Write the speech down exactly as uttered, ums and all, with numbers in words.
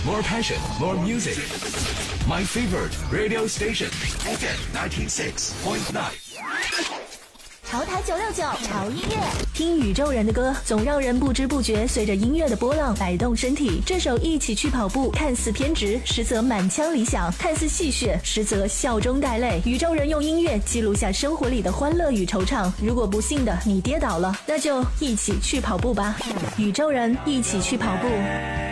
more passion, more music. My favorite radio station, F M ninety-six point nine. 潮台九六九潮音乐，听宇宙人的歌，总让人不知不觉随着音乐的波浪摆动身体。这首一起去跑步，看似偏执，实则满腔理想；看似戏谑，实则笑中带泪。宇宙人用音乐记录下生活里的欢乐与惆怅。如果不幸的你跌倒了，那就一起去跑步吧。宇宙人一起去跑步。